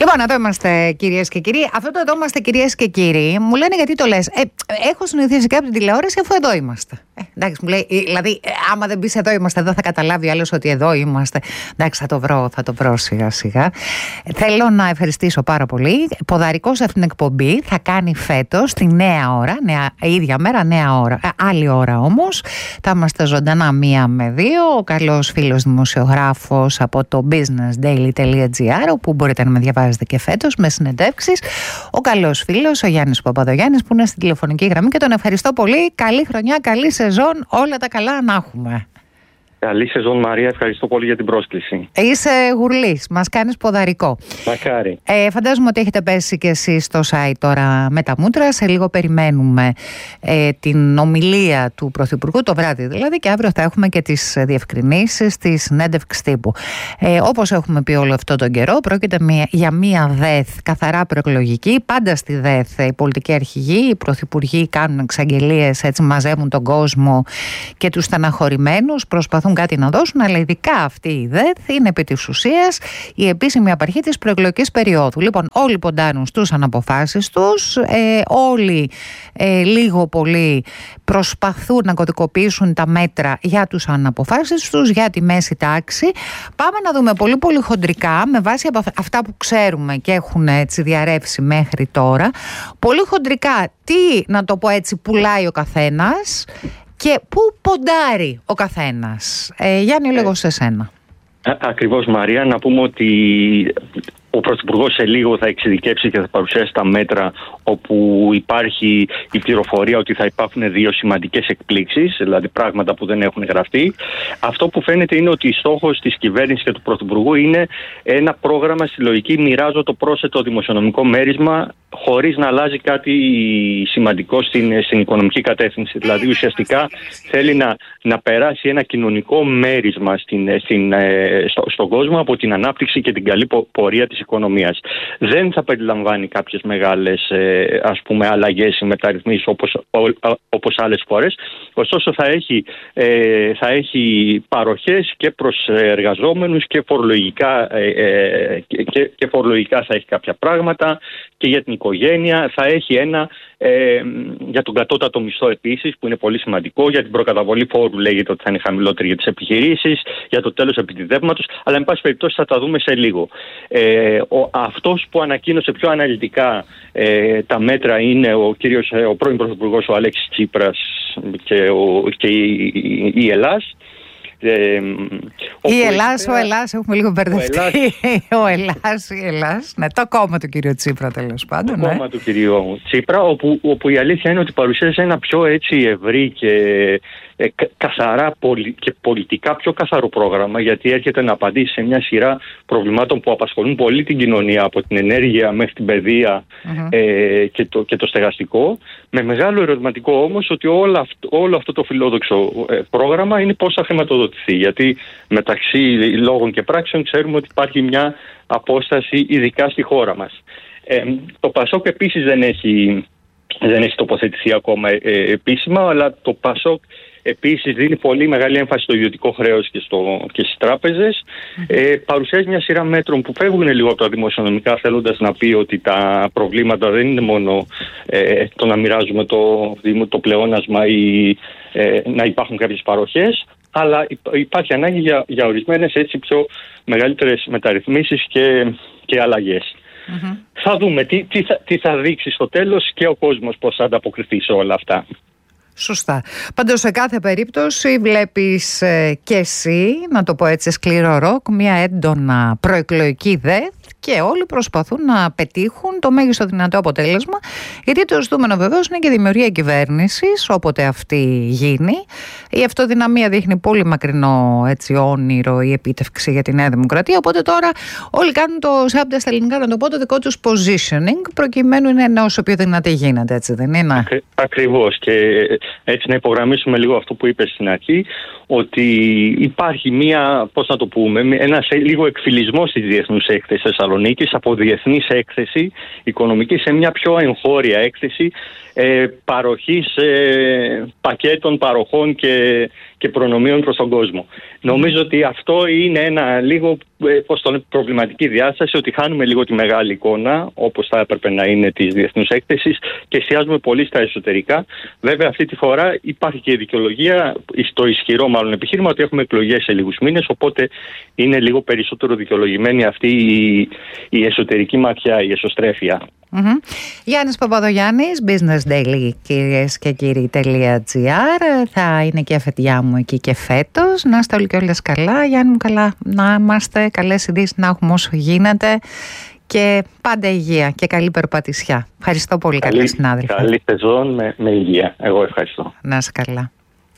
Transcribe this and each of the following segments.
Λοιπόν, εδώ είμαστε κυρίες και κύριοι. Αυτό το εδώ είμαστε κυρίες και κύριοι μου λένε γιατί το λες. Έχω συνηθίσει και από την τηλεόραση αφού εδώ είμαστε. Εντάξει, μου λέει, δηλαδή, άμα δεν πεις εδώ είμαστε, εδώ θα καταλάβει άλλος ότι εδώ είμαστε. Εντάξει, θα το βρω σιγά σιγά. Θέλω να ευχαριστήσω πάρα πολύ. Ποδαρικός αυτήν την εκπομπή θα κάνει φέτος τη νέα ώρα, ίδια μέρα, νέα ώρα. Άλλη ώρα όμως. Θα είμαστε ζωντανά 1 με 2. Ο καλός φίλος δημοσιογράφος από το businessdaily.gr, όπου μπορείτε να με διαβάζετε και φέτος με συνεντεύξεις. Ο καλός φίλος, ο Γιάννης Παπαδογιάννης, που είναι στην τηλεφωνική γραμμή και τον ευχαριστώ πολύ. Καλή χρονιά, καλή σεζόν, όλα τα καλά να έχουμε. Καλή σεζόν, Μαρία. Ευχαριστώ πολύ για την πρόσκληση. Είσαι γουρλής, μας κάνεις ποδαρικό. Μακάρι. Φαντάζομαι ότι έχετε πέσει και εσείς στο site τώρα με τα μούτρα. Σε λίγο περιμένουμε την ομιλία του Πρωθυπουργού, το βράδυ δηλαδή, και αύριο θα έχουμε και τις διευκρινήσεις της συνέντευξης τύπου. Όπως έχουμε πει όλο αυτό τον καιρό, πρόκειται για μία ΔΕΘ καθαρά προεκλογική. Πάντα στη ΔΕΘ οι πολιτικοί αρχηγοί, οι πρωθυπουργοί κάνουν εξαγγελίες, έτσι μαζεύουν τον κόσμο και τους στεναχωρημένους, προσπαθούν κάτι να δώσουν, αλλά ειδικά αυτή η ΔΕΘ είναι επί της ουσίας η επίσημη απαρχή της προεκλογικής περίοδου. Λοιπόν, όλοι ποντάρουν στους αναποφάσεις τους, όλοι λίγο πολύ προσπαθούν να κωδικοποιήσουν τα μέτρα για τους αναποφάσεις τους, για τη μέση τάξη. Πάμε να δούμε πολύ πολύ χοντρικά, με βάση από αυτά που ξέρουμε και έχουν έτσι διαρρεύσει μέχρι τώρα, πολύ χοντρικά τι, να το πω έτσι, πουλάει ο καθένας και πού ποντάρει ο καθένας. Γιάννη, λίγο σε σένα. Ακριβώς, Μαρία. Να πούμε ότι ο Πρωθυπουργός σε λίγο θα εξειδικεύσει και θα παρουσιάσει τα μέτρα όπου υπάρχει η πληροφορία ότι θα υπάρχουν 2 σημαντικές εκπλήξεις, δηλαδή πράγματα που δεν έχουν γραφτεί. Αυτό που φαίνεται είναι ότι στόχος της κυβέρνησης και του Πρωθυπουργού είναι ένα πρόγραμμα στη λογική μοιράζω το πρόσθετο δημοσιονομικό μέρισμα χωρίς να αλλάζει κάτι σημαντικό στην οικονομική κατεύθυνση. Δηλαδή ουσιαστικά θέλει να περάσει ένα κοινωνικό μέρισμα στον κόσμο από την ανάπτυξη και την καλή πορεία της οικονομίας. Δεν θα περιλαμβάνει κάποιες μεγάλες αλλαγές ή μεταρρυθμίσεις όπως άλλες φορές. Ωστόσο θα έχει παροχές και προς εργαζόμενους και φορολογικά θα έχει κάποια πράγματα και για την οικογένεια. Θα έχει για τον κατώτατο μισθό επίσης, που είναι πολύ σημαντικό. Για την προκαταβολή φόρου λέγεται ότι θα είναι χαμηλότερη για τις επιχειρήσεις, για το τέλος επιτιδεύματος, αλλά εν πάση περιπτώσει θα τα δούμε σε λίγο. Αυτός που ανακοίνωσε πιο αναλυτικά τα μέτρα είναι ο πρώην Πρωθυπουργός, ο Αλέξης Τσίπρας και η Ελλάς. Η Ελλάς, ο Ελλάς, έχουμε λίγο μπερδευτεί. Ο Ελλάς, η Ελλάς. Ναι, το κόμμα του κυρίου Τσίπρα, τέλος πάντων. Το κόμμα του κυρίου Τσίπρα, όπου η αλήθεια είναι ότι παρουσίασε ένα πιο έτσι ευρύ και καθαρά και πολιτικά πιο καθαρό πρόγραμμα, γιατί έρχεται να απαντήσει σε μια σειρά προβλημάτων που απασχολούν πολύ την κοινωνία, από την ενέργεια μέχρι την παιδεία και το στεγαστικό, με μεγάλο ερωτηματικό όμως ότι όλο αυτό το φιλόδοξο πρόγραμμα είναι πώς θα χρηματοδοτηθεί, γιατί μεταξύ λόγων και πράξεων ξέρουμε ότι υπάρχει μια απόσταση ειδικά στη χώρα μας. Το ΠΑΣΟΚ επίσης δεν έχει τοποθετηθεί ακόμα επίσημα, αλλά το ΠΑΣΟΚ επίσης δίνει πολύ μεγάλη έμφαση στο ιδιωτικό χρέος και στις τράπεζες. Παρουσιάζει μια σειρά μέτρων που φεύγουν λίγο από τα δημοσιονομικά, θέλοντας να πει ότι τα προβλήματα δεν είναι μόνο το να μοιράζουμε το πλεόνασμα ή να υπάρχουν κάποιες παροχές, αλλά υπάρχει ανάγκη για ορισμένες έτσι πιο μεγαλύτερες μεταρρυθμίσεις και αλλαγές. Θα δούμε τι θα δείξει στο τέλος και ο κόσμος πώς θα ανταποκριθεί σε όλα αυτά. Σωστά. Πάντως σε κάθε περίπτωση βλέπεις και εσύ, να το πω έτσι σκληρό ροκ, μια έντονα προεκλογική ΔΕΘ και όλοι προσπαθούν να πετύχουν το μέγιστο δυνατό αποτέλεσμα, γιατί το ζητούμενο βεβαίως είναι και η δημιουργία κυβέρνησης όποτε αυτή γίνει. Η αυτοδυναμία δείχνει πολύ μακρινό έτσι όνειρο η επίτευξη για τη Νέα Δημοκρατία, οπότε τώρα όλοι κάνουν το σάπτα στα ελληνικά, να το πω, το δικό τους positioning, προκειμένου να είναι όσο πιο δυνατή γίνεται, έτσι δεν είναι? Ακριβώς, και έτσι να υπογραμμίσουμε λίγο αυτό που είπες στην αρχή, ότι υπάρχει ένας λίγο εκφυλισμός της διεθνούς έκθεσης Θεσσαλονίκης από διεθνής έκθεση οικονομική σε μια πιο εγχώρια έκθεση παροχής πακέτων, παροχών και προνομίων προς τον κόσμο. Νομίζω ότι αυτό είναι ένα λίγο προβληματική διάσταση, ότι χάνουμε λίγο τη μεγάλη εικόνα, όπως θα έπρεπε να είναι, της διεθνούς έκθεσης και εστιάζουμε πολύ στα εσωτερικά. Βέβαια, αυτή τη φορά υπάρχει και η δικαιολογία, το ισχυρό μάλλον επιχείρημα, ότι έχουμε εκλογές σε λίγους μήνες, οπότε είναι λίγο περισσότερο δικαιολογημένη αυτή η εσωτερική ματιά, η εσωστρέφεια. Γιάννης Παπαδογιάννης, Business Daily, κυρίες και κύριοι.gr. Θα είναι και αφεντιά μου εκεί και φέτος. Να είστε όλοι και όλες καλά. Γιάννη μου, καλά να είμαστε, καλές ειδήσεις να έχουμε όσο γίνεται και πάντα υγεία και καλή περπατησιά. Ευχαριστώ πολύ, καλή συνάδελφα. Καλή σεζόν με υγεία. Εγώ ευχαριστώ. Να είσαι καλά.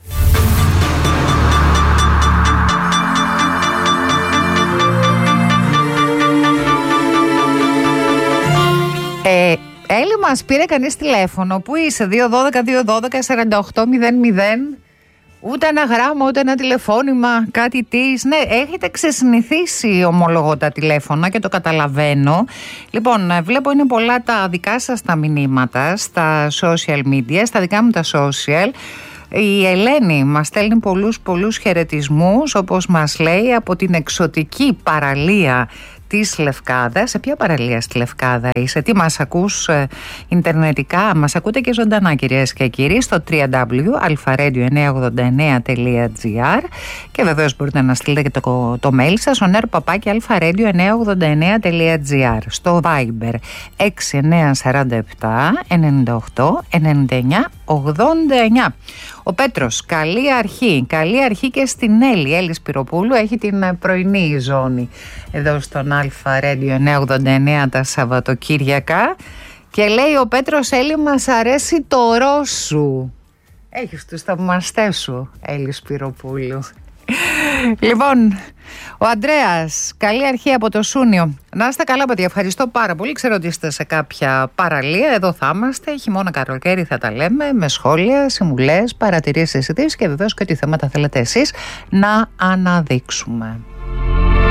Έλλη, μας πήρε κανείς τηλέφωνο. Πού είσαι? 212-212-4800. Ούτε ένα γράμμα, ούτε ένα τηλεφώνημα, κάτι της. Ναι, έχετε ξεσυνηθίσει, ομολογώ, τα τηλέφωνα και το καταλαβαίνω. Λοιπόν, βλέπω είναι πολλά τα δικά σας τα μηνύματα στα social media, στα δικά μου τα social. Η Ελένη μας στέλνει πολλούς χαιρετισμούς, όπως μας λέει, από την εξωτική παραλία της Λευκάδας. Σε ποια παραλία στη Λευκάδα είσαι? Τι μας ακούς ιντερνετικά? Μας ακούτε και ζωντανά, κυρίες και κύριοι, στο www.alpha-radio989.gr και βεβαίως μπορείτε να στείλετε και το mail σας oner@alpha-radio989.gr, στο Viber 6947 98 99 89. Ο Πέτρος, καλή αρχή και στην Έλλη Σπυροπούλου, έχει την πρωινή ζώνη εδώ στον Αλφα Radio 989 τα Σαββατοκύριακα και λέει ο Πέτρος, Έλλη, μας αρέσει το ροζ σου. Έχεις τους θαυμαστές σου, Έλλη Σπυροπούλου. Λοιπόν, ο Ανδρέας, καλή αρχή από το Σούνιο. Να είστε καλά, παιδιά, ευχαριστώ πάρα πολύ. Ξέρω ότι είστε σε κάποια παραλία, εδώ θα είμαστε, χειμώνα καλοκαίρι θα τα λέμε, με σχόλια, συμβουλές, παρατηρήσεις, συζητήσεις και βεβαίως και ό,τι θέματα θέλετε εσείς να αναδείξουμε.